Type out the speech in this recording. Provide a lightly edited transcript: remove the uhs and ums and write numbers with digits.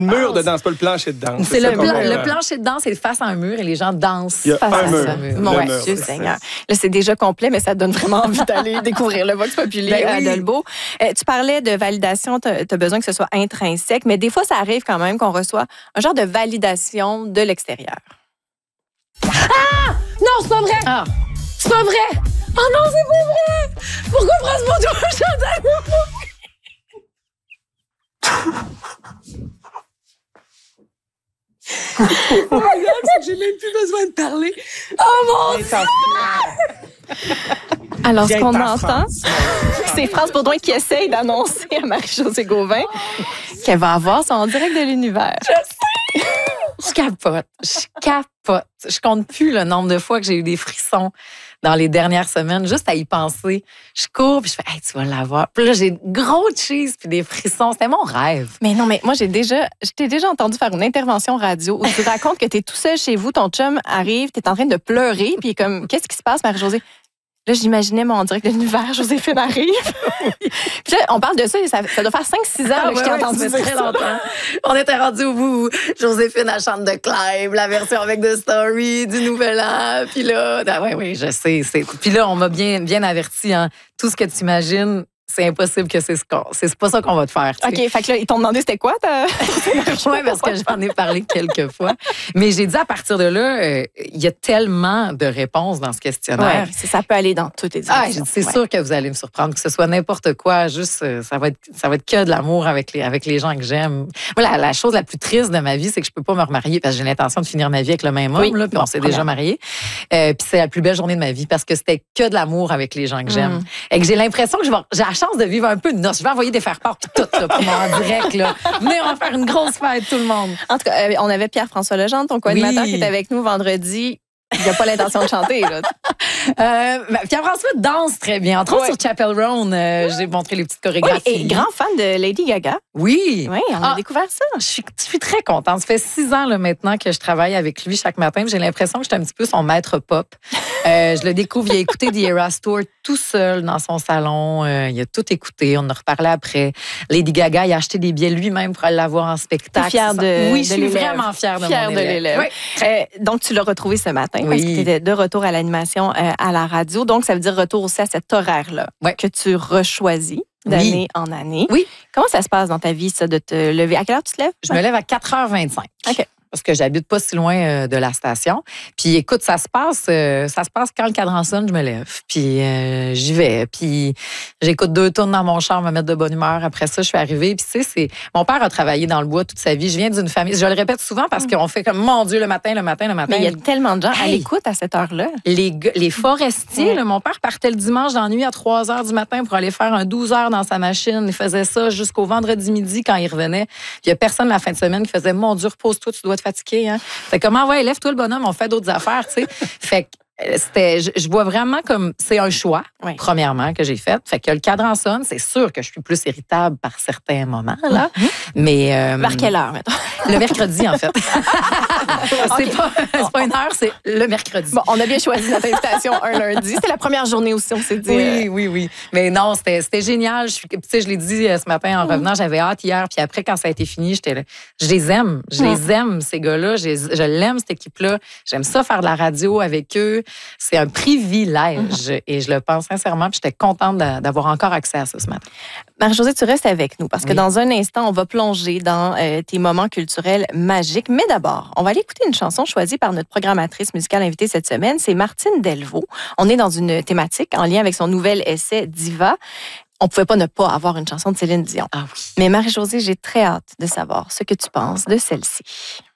Mur de danse, pas le plancher de danse. C'est le plancher de danse, c'est face à un mur et les gens dansent Il y a face un à mur. ce mur. Mon mur, Dieu c'est Seigneur. Là, c'est déjà complet, mais ça donne vraiment envie d'aller découvrir le Vox Populi à Dolbeau. Tu parlais de validation, tu as besoin que ce soit intrinsèque, mais des fois, ça arrive quand même qu'on reçoit un genre de validation de l'extérieur. Ah! Non, c'est pas vrai! Ah. C'est pas vrai! Oh non, c'est pas vrai! Pourquoi France Baudouin chante à Oh my God, c'est que j'ai même plus besoin de parler. Oh mon Dieu! Alors, ce qu'on entend, c'est France Baudouin qui essaye d'annoncer à Marie-Josée Gauvin qu'elle va avoir son direct de l'univers. Je capote. Je compte plus le nombre de fois que j'ai eu des frissons dans les dernières semaines, juste à y penser. Je cours, puis je fais « Hey, tu vas l'avoir ». Puis là, j'ai gros cheese puis des frissons. C'était mon rêve. Mais non, mais moi, je t'ai déjà entendu faire une intervention radio où tu racontes que tu es tout seul chez vous, ton chum arrive, tu es en train de pleurer, puis comme « Qu'est-ce qui se passe, Marie-Josée ?» Là, j'imaginais mon direct de l'univers, Joséphine arrive. Puis là, on parle de ça, ça doit faire 5-6 ans que je t'ai entendu ça fait dire très ça. longtemps. On était rendu au bout où Joséphine, elle chante de Clive, la version avec The Story du Nouvel An. Puis là, oui, je sais. Puis là, on m'a bien averti. Hein, tout ce que tu imagines, c'est impossible que c'est pas ça qu'on va te faire. OK, fait que là, ils t'ont demandé c'était quoi? Oui, parce que j'en ai parlé quelques fois. Mais j'ai dit à partir de là, il y a tellement de réponses dans ce questionnaire. Ouais, ça peut aller dans toutes les directions. C'est sûr que vous allez me surprendre, que ce soit n'importe quoi, juste ça va être que de l'amour avec les gens que j'aime. Voilà, la chose la plus triste de ma vie, c'est que je peux pas me remarier parce que j'ai l'intention de finir ma vie avec le même homme, là, puis on s'est déjà mariés. Puis c'est la plus belle journée de ma vie parce que c'était que de l'amour avec les gens que j'aime. Et que j'ai l'impression que j'ai la chance de vivre un peu de noces. Je vais envoyer des faire-part tout là, pour moi en direct. Là. Venez, on va faire une grosse fête, tout le monde. En tout cas, on avait Pierre-François Legendre, ton co-animateur, qui était avec nous vendredi. Il n'a pas l'intention de chanter, là. Pierre-François danse très bien. Entre autres, sur Chapel Roan, j'ai montré les petites chorégraphies. Oui, et grand fan de Lady Gaga. Oui. Oui, on a découvert ça. Je suis très contente. Ça fait 6 ans là, maintenant que je travaille avec lui chaque matin. J'ai l'impression que je suis un petit peu son maître pop. Je le découvre. Il a écouté The Eras Tour tout seul dans son salon. Il a tout écouté. On en a reparlé après. Lady Gaga, il a acheté des billets lui-même pour aller la voir en spectacle. Fière de Oui, je suis vraiment fière de mon élève. Oui. Donc, tu l'as retrouvé ce matin parce que tu étais de retour à l'animation à la radio. Donc, ça veut dire retour aussi à cet horaire-là que tu rechoisis d'année en année. Oui. Comment ça se passe dans ta vie, ça, de te lever? À quelle heure tu te lèves? Je me lève à 4h25. OK. Parce que j'habite pas si loin de la station. Puis écoute, ça se passe quand le cadran sonne, je me lève. Puis j'y vais. Puis j'écoute 2 tours dans mon char, me mettre de bonne humeur. Après ça, je suis arrivée. Puis tu sais, mon père a travaillé dans le bois toute sa vie. Je viens d'une famille, je le répète souvent parce qu'on fait comme, mon Dieu, le matin. Mais il y a tellement de gens à l'écoute à cette heure-là. Les forestiers, là, mon père partait le dimanche dans la nuit à 3h du matin pour aller faire un 12 heures dans sa machine. Il faisait ça jusqu'au vendredi midi quand il revenait. Puis il y a personne la fin de semaine qui faisait, mon Dieu, repose-toi, tu dois être fatigué. Hein? Fait comment, ouais, lève-toi le bonhomme, on fait d'autres affaires, tu sais. Fait que je vois vraiment comme c'est un choix, premièrement, que j'ai fait. Fait que le cadran sonne, c'est sûr que je suis plus irritable par certains moments, là. Mais. Vers quelle heure, mettons? Le mercredi, en fait. C'est pas une heure, c'est le mercredi. Bon, on a bien choisi notre invitation un lundi. C'était la première journée aussi, on s'est dit. Oui. Mais non, c'était génial. Tu sais, je l'ai dit ce matin en revenant, j'avais hâte hier. Puis après, quand ça a été fini, j'étais là. Je les aime. Je les aime, ces gars-là. Je l'aime, cette équipe-là. J'aime ça faire de la radio avec eux. C'est un privilège et je le pense sincèrement. Puis j'étais contente d'avoir encore accès à ça ce matin. Marie-Josée, tu restes avec nous parce que dans un instant, on va plonger dans tes moments culturels magiques. Mais d'abord, on va aller écouter une chanson choisie par notre programmatrice musicale invitée cette semaine. C'est Martine Delvaux. On est dans une thématique en lien avec son nouvel essai Diva. On ne pouvait pas ne pas avoir une chanson de Céline Dion. Ah oui. Mais Marie-Josée, j'ai très hâte de savoir ce que tu penses de celle-ci.